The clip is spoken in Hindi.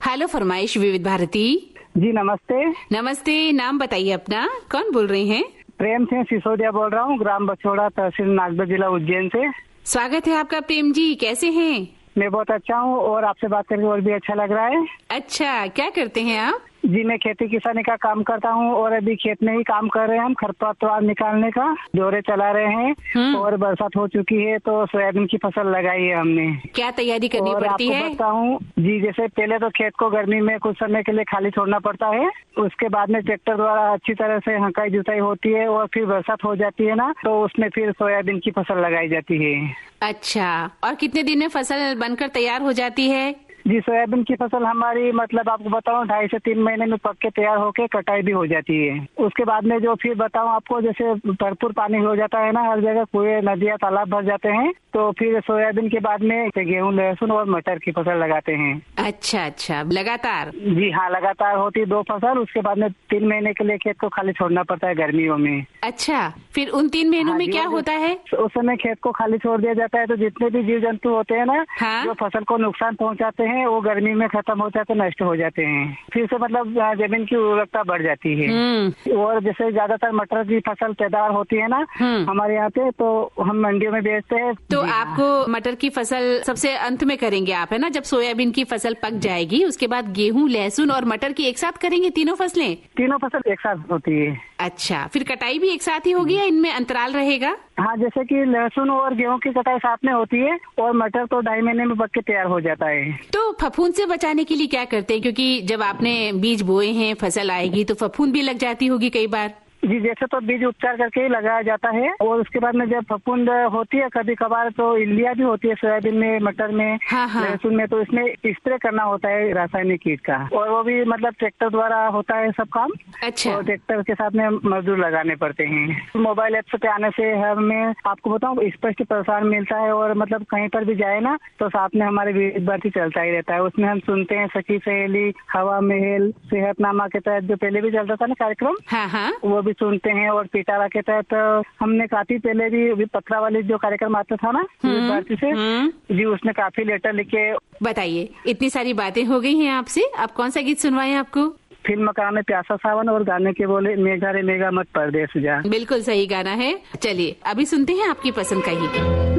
हेलो फरमाइश विविध भारती। जी नमस्ते। नमस्ते, नाम बताइए अपना, कौन बोल रहे हैं? प्रेम सिंह सिसोदिया बोल रहा हूँ, ग्राम बछोड़ा, तहसील नागदा, जिला उज्जैन से। स्वागत है आपका प्रेम जी, कैसे हैं? मैं बहुत अच्छा हूँ और आपसे बात करके और भी अच्छा लग रहा है। अच्छा, क्या करते हैं आप? जी मैं खेती किसानी का काम करता हूँ और अभी खेत में ही काम कर रहे हैं हम, खरपतवार निकालने का दौरे चला रहे हैं। और बरसात हो चुकी है तो सोयाबीन की फसल लगाई है हमने। क्या तैयारी करनी पड़ती है? बताऊँ जी, जैसे पहले तो खेत को गर्मी में कुछ समय के लिए खाली छोड़ना पड़ता है, उसके बाद में ट्रैक्टर द्वारा अच्छी तरह से हंकाई जुताई होती है और फिर बरसात हो जाती है ना, तो उसमें फिर सोयाबीन की फसल लगाई जाती है। अच्छा, और कितने दिन में फसल बनकर तैयार हो जाती है? जी सोयाबीन की फसल हमारी मतलब आपको बताऊं 2.5 से 3 महीने में पक के तैयार होके कटाई भी हो जाती है। उसके बाद में जो फिर बताऊं आपको, जैसे भरपूर पानी हो जाता है ना, हर जगह कुएं, नदियां, तालाब भर जाते हैं, तो फिर सोयाबीन के बाद में गेहूं, लहसुन और मटर की फसल लगाते हैं। अच्छा, लगातार? जी हाँ, लगातार होती है 2 फसल। उसके बाद में 3 महीने के लिए खेत को खाली छोड़ना पड़ता है गर्मियों में। अच्छा, फिर उन 3 महीनों में क्या होता है? उस समय खेत को खाली छोड़ दिया जाता है, तो जितने भी जीव जंतु होते हैं ना, जो फसल को नुकसान पहुंचाते हैं, वो गर्मी में खत्म हो जाते, नष्ट हो जाते हैं। फिर से मतलब जमीन की उर्वरकता बढ़ जाती है। और जैसे ज्यादातर मटर की फसल पैदावार होती है ना हमारे यहाँ पे, तो हम मंडियों में बेचते हैं। तो आपको मटर की फसल सबसे अंत में करेंगे आप, है ना? जब सोयाबीन की फसल पक जाएगी उसके बाद गेहूं, लहसुन और मटर की एक साथ करेंगे? तीनों फसलें? तीनों फसल एक साथ होती है। अच्छा, फिर कटाई भी एक साथ ही होगी या इनमें अंतराल रहेगा? हाँ, जैसे कि लहसुन और गेहूं की कटाई साथ में होती है और मटर तो 2.5 महीने में पक के तैयार हो जाता है। तो फफूंद से बचाने के लिए क्या करते हैं? क्योंकि जब आपने बीज बोए हैं, फसल आएगी तो फफूंद भी लग जाती होगी कई बार। जी, जैसे तो बीज उपचार करके ही लगाया जाता है और उसके बाद में जब फफूंद होती है कभी कभार, तो इल्लियाँ भी होती है सोयाबीन में, मटर में, लहसुन में, तो इसमें स्प्रे करना होता है रासायनिक कीट का, और वो भी मतलब ट्रैक्टर द्वारा होता है सब काम। अच्छा। और ट्रैक्टर के साथ में मजदूर लगाने पड़ते हैं। मोबाइल ऐप पे आने से हमें, आपको बताऊँ, स्पष्ट प्रसारण मिलता है और मतलब कहीं पर भी जाए ना तो साथ में हमारे विविध भारती चलता ही रहता है। उसमें हम सुनते हैं सखी सहेली, हवा महल, सेहतनामा के तहत जो पहले भी चलता था ना कार्यक्रम, वो भी सुनते हैं। और पिटारा के तहत हमने काफी पहले भी पत्रावली जो कार्यक्रम आता था ना भारती से, जी उसमें काफी लेटर लिखे। बताइए, इतनी सारी बातें हो गई हैं आपसे, अब कौन सा गीत सुनवाएं आपको? फिल्म का नाम है प्यासा सावन और गाने के बोले मेघा रे मेघा मत परदेस जा। बिल्कुल सही गाना है। चलिए अभी सुनते हैं आपकी पसंद का ही।